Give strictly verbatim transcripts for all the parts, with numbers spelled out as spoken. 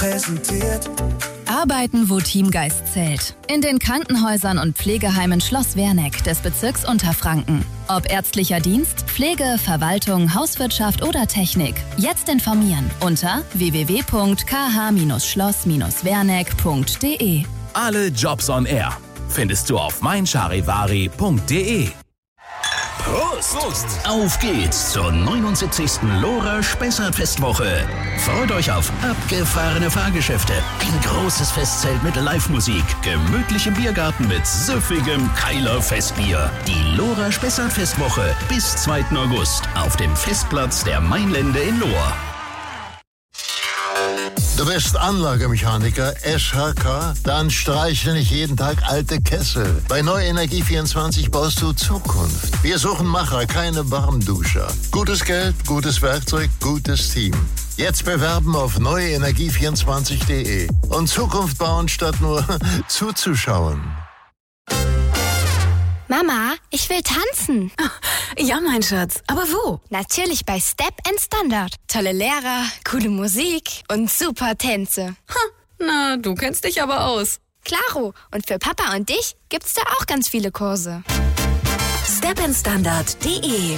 präsentiert. Arbeiten, wo Teamgeist zählt. In den Krankenhäusern und Pflegeheimen Schloss Werneck des Bezirks Unterfranken. Ob ärztlicher Dienst, Pflege, Verwaltung, Hauswirtschaft oder Technik. Jetzt informieren unter w w w punkt k h schloss werneck punkt d e. Alle Jobs on Air findest du auf mein charivari punkt d e. Prost! Prost! Auf geht's zur neunundsiebzigsten Lora Spessart-Festwoche. Freut euch auf abgefahrene Fahrgeschäfte, ein großes Festzelt mit Live-Musik, gemütlichem Biergarten mit süffigem Keiler Festbier. Die Lora Spessart-Festwoche bis zweiten August auf dem Festplatz der Mainlände in Lohr. Du bist Anlagemechaniker, S H K? Dann streiche nicht jeden Tag alte Kessel. Bei Neue Energie vierundzwanzig baust du Zukunft. Wir suchen Macher, keine Warmduscher. Gutes Geld, gutes Werkzeug, gutes Team. Jetzt bewerben auf neue energie vierundzwanzig punkt d e und Zukunft bauen, statt nur zuzuschauen. Mama, ich will tanzen. Ja, mein Schatz. Aber wo? Natürlich bei Step and Standard. Tolle Lehrer, coole Musik und super Tänze. Ha, na, du kennst dich aber aus. Klaro. Und für Papa und dich gibt's da auch ganz viele Kurse. step and standard punkt d e.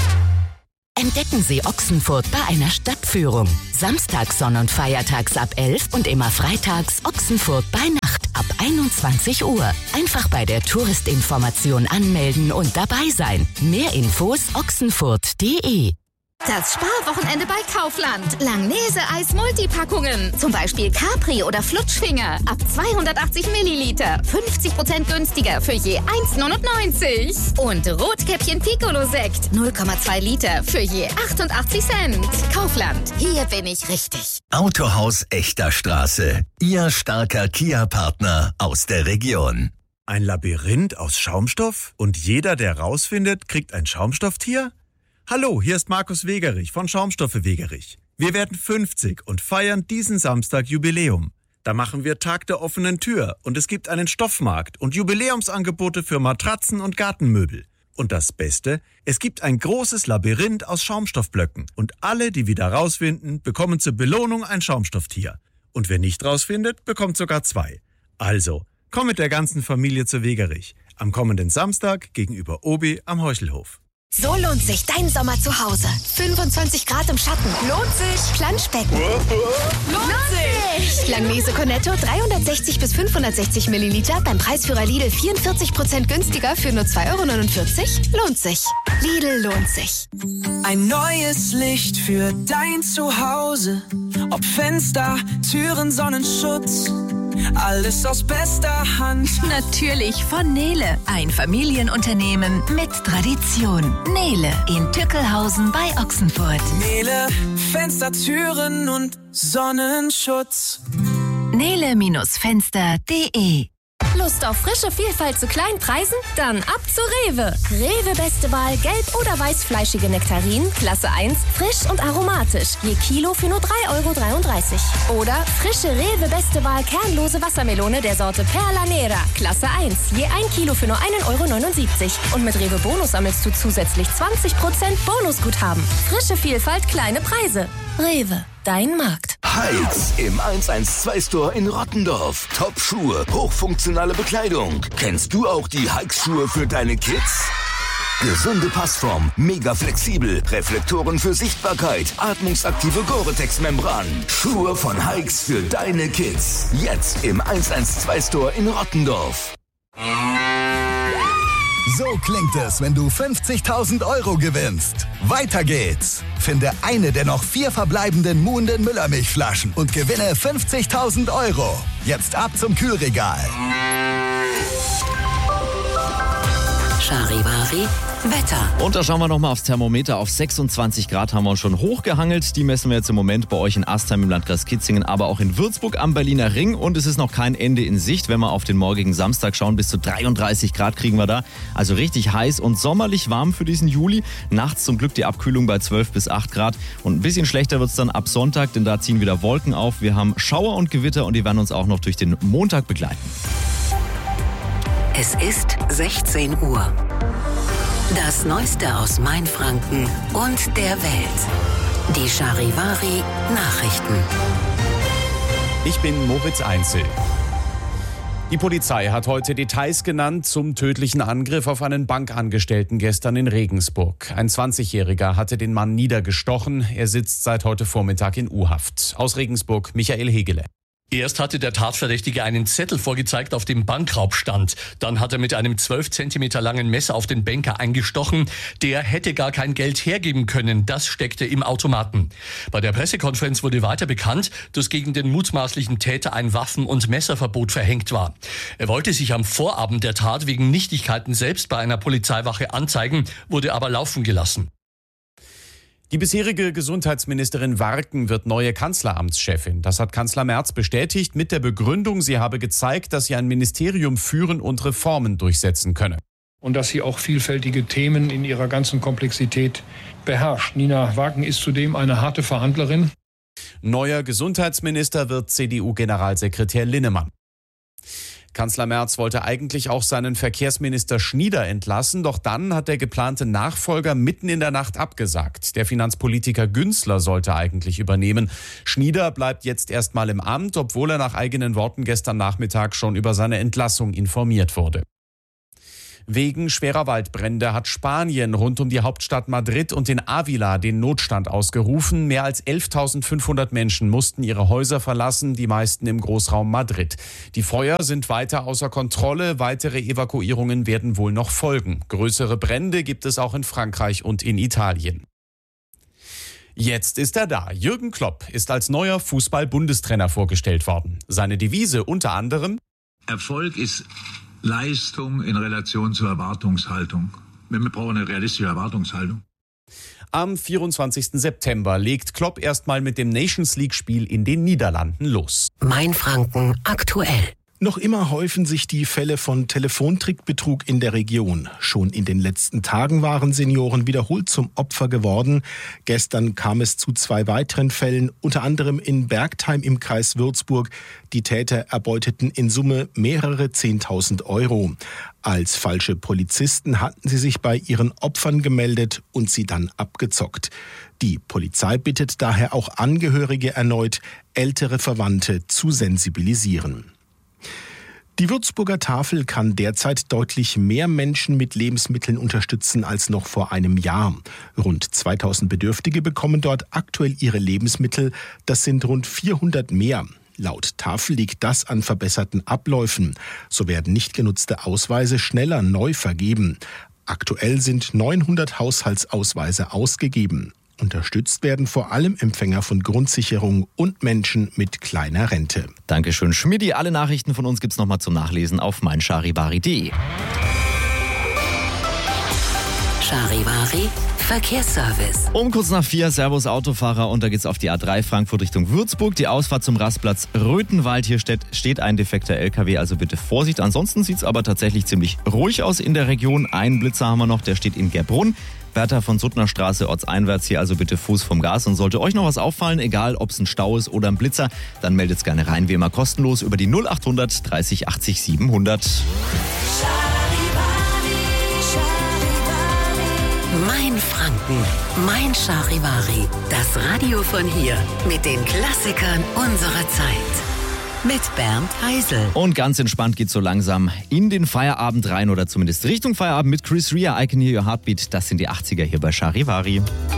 Entdecken Sie Ochsenfurt bei einer Stadtführung. Samstags, Sonn- und Feiertags ab elf und immer freitags Ochsenfurt bei Nacht ab einundzwanzig Uhr. Einfach bei der Touristinformation anmelden und dabei sein. Mehr Infos ochsenfurt punkt d e. Das Sparwochenende bei Kaufland. Langnese-Eis-Multipackungen. Zum Beispiel Capri oder Flutschfinger. Ab zweihundertachtzig Milliliter. fünfzig Prozent günstiger für je eins neunundneunzig. Und Rotkäppchen Piccolo-Sekt. null Komma zwei Liter für je achtundachtzig Cent. Kaufland. Hier bin ich richtig. Autohaus Echter Straße. Ihr starker Kia-Partner aus der Region. Ein Labyrinth aus Schaumstoff? Und jeder, der rausfindet, kriegt ein Schaumstofftier? Hallo, hier ist Markus Wegerich von Schaumstoffe Wegerich. Wir werden fünfzig und feiern diesen Samstag Jubiläum. Da machen wir Tag der offenen Tür und es gibt einen Stoffmarkt und Jubiläumsangebote für Matratzen und Gartenmöbel. Und das Beste, es gibt ein großes Labyrinth aus Schaumstoffblöcken und alle, die wieder rausfinden, bekommen zur Belohnung ein Schaumstofftier. Und wer nicht rausfindet, bekommt sogar zwei. Also, komm mit der ganzen Familie zu Wegerich. Am kommenden Samstag gegenüber Obi am Heuchelhof. So lohnt sich dein Sommer zu Hause. fünfundzwanzig Grad im Schatten. Lohnt sich. Planschbecken. Lohnt sich. Langnese Cornetto dreihundertsechzig bis fünfhundertsechzig Milliliter beim Preisführer Lidl vierundvierzig Prozent günstiger für nur zwei Euro neunundvierzig. Lohnt sich. Lidl lohnt sich. Ein neues Licht für dein Zuhause. Ob Fenster, Türen, Sonnenschutz. Alles aus bester Hand. Natürlich von Nele. Ein Familienunternehmen mit Tradition. Nele in Tückelhausen bei Ochsenfurt. Nele, Fenster, Türen und Sonnenschutz. nele Fenster punkt d e. Lust auf frische Vielfalt zu kleinen Preisen? Dann ab zu Rewe. Rewe beste Wahl gelb- oder weißfleischige Nektarinen, Klasse eins, frisch und aromatisch. Je Kilo für nur drei Euro dreiunddreißig. Oder frische Rewe beste Wahl kernlose Wassermelone der Sorte Perla Nera, Klasse eins. Je ein Kilo für nur ein Euro neunundsiebzig. Und mit Rewe Bonus sammelst du zusätzlich zwanzig Prozent Bonusguthaben. Frische Vielfalt, kleine Preise. Rewe, dein Markt. Heights im eins eins zwei Store in Rottendorf. Top-Schuhe, hochfunktionale Bekleidung. Kennst du auch die Hikes-Schuhe für deine Kids? Gesunde Passform, mega flexibel, Reflektoren für Sichtbarkeit, atmungsaktive Gore-Tex-Membran. Schuhe von Hikes für deine Kids. Jetzt im eins eins zwei Store in Rottendorf. So klingt es, wenn du fünfzigtausend Euro gewinnst. Weiter geht's. Finde eine der noch vier verbleibenden Muhnden Müllermilchflaschen und gewinne fünfzigtausend Euro. Jetzt ab zum Kühlregal. Charivari Wetter. Und da schauen wir nochmal aufs Thermometer. Auf sechsundzwanzig Grad haben wir uns schon hochgehangelt. Die messen wir jetzt im Moment bei euch in Astheim im Landkreis Kitzingen, aber auch in Würzburg am Berliner Ring. Und es ist noch kein Ende in Sicht. Wenn wir auf den morgigen Samstag schauen, bis zu dreiunddreißig Grad kriegen wir da. Also richtig heiß und sommerlich warm für diesen Juli. Nachts zum Glück die Abkühlung bei zwölf bis acht Grad. Und ein bisschen schlechter wird es dann ab Sonntag, denn da ziehen wieder Wolken auf. Wir haben Schauer und Gewitter und die werden uns auch noch durch den Montag begleiten. Es ist sechzehn Uhr. Das Neueste aus Mainfranken und der Welt. Die Charivari Nachrichten. Ich bin Moritz Einzel. Die Polizei hat heute Details genannt zum tödlichen Angriff auf einen Bankangestellten gestern in Regensburg. Ein zwanzigjähriger hatte den Mann niedergestochen. Er sitzt seit heute Vormittag in U-Haft. Aus Regensburg Michael Hegele. Erst hatte der Tatverdächtige einen Zettel vorgezeigt, auf dem Bankraub stand. Dann hat er mit einem zwölf Zentimeter langen Messer auf den Banker eingestochen. Der hätte gar kein Geld hergeben können. Das steckte im Automaten. Bei der Pressekonferenz wurde weiter bekannt, dass gegen den mutmaßlichen Täter ein Waffen- und Messerverbot verhängt war. Er wollte sich am Vorabend der Tat wegen Nichtigkeiten selbst bei einer Polizeiwache anzeigen, wurde aber laufen gelassen. Die bisherige Gesundheitsministerin Warken wird neue Kanzleramtschefin. Das hat Kanzler Merz bestätigt mit der Begründung, sie habe gezeigt, dass sie ein Ministerium führen und Reformen durchsetzen könne. Und dass sie auch vielfältige Themen in ihrer ganzen Komplexität beherrscht. Nina Warken ist zudem eine harte Verhandlerin. Neuer Gesundheitsminister wird C D U-Generalsekretär Linnemann. Kanzler Merz wollte eigentlich auch seinen Verkehrsminister Schnieder entlassen, doch dann hat der geplante Nachfolger mitten in der Nacht abgesagt. Der Finanzpolitiker Günzler sollte eigentlich übernehmen. Schnieder bleibt jetzt erstmal im Amt, obwohl er nach eigenen Worten gestern Nachmittag schon über seine Entlassung informiert wurde. Wegen schwerer Waldbrände hat Spanien rund um die Hauptstadt Madrid und in Ávila den Notstand ausgerufen. Mehr als elftausendfünfhundert Menschen mussten ihre Häuser verlassen, die meisten im Großraum Madrid. Die Feuer sind weiter außer Kontrolle. Weitere Evakuierungen werden wohl noch folgen. Größere Brände gibt es auch in Frankreich und in Italien. Jetzt ist er da. Jürgen Klopp ist als neuer Fußball-Bundestrainer vorgestellt worden. Seine Devise unter anderem: Erfolg ist Leistung in Relation zur Erwartungshaltung. Wir brauchen eine realistische Erwartungshaltung. Am vierundzwanzigsten September legt Klopp erstmal mit dem Nations-League-Spiel in den Niederlanden los. Mainfranken aktuell. Noch immer häufen sich die Fälle von Telefontrickbetrug in der Region. Schon in den letzten Tagen waren Senioren wiederholt zum Opfer geworden. Gestern kam es zu zwei weiteren Fällen, unter anderem in Bergtheim im Kreis Würzburg. Die Täter erbeuteten in Summe mehrere Zehntausend Euro. Als falsche Polizisten hatten sie sich bei ihren Opfern gemeldet und sie dann abgezockt. Die Polizei bittet daher auch Angehörige erneut, ältere Verwandte zu sensibilisieren. Die Würzburger Tafel kann derzeit deutlich mehr Menschen mit Lebensmitteln unterstützen als noch vor einem Jahr. Rund zweitausend Bedürftige bekommen dort aktuell ihre Lebensmittel. Das sind rund vierhundert mehr. Laut Tafel liegt das an verbesserten Abläufen. So werden nicht genutzte Ausweise schneller neu vergeben. Aktuell sind neunhundert Haushaltsausweise ausgegeben. Unterstützt werden vor allem Empfänger von Grundsicherung und Menschen mit kleiner Rente. Dankeschön, Schmidti. Alle Nachrichten von uns gibt's nochmal zum Nachlesen auf meincharivari punkt de. Charivari Verkehrsservice. Um kurz nach vier, Servus Autofahrer, und da geht's auf die A drei Frankfurt Richtung Würzburg. Die Ausfahrt zum Rastplatz Röthenwald. Hier steht, steht ein defekter L K W, also bitte Vorsicht. Ansonsten sieht's aber tatsächlich ziemlich ruhig aus in der Region. Einen Blitzer haben wir noch, der steht in Gerbrunn. Bertha von Suttner Straße ortseinwärts, hier also bitte Fuß vom Gas. Und sollte euch noch was auffallen, egal ob es ein Stau ist oder ein Blitzer, dann meldet's gerne rein, wie immer kostenlos über die null achthundert dreißig achtzig siebenhundert. Mein Franken, mein Charivari. Das Radio von hier mit den Klassikern unserer Zeit. Mit Bernd Heisel. Und ganz entspannt geht's so langsam in den Feierabend rein, oder zumindest Richtung Feierabend mit Chris Rea, I Can Hear Your Heartbeat. Das sind die achtziger hier bei Charivari.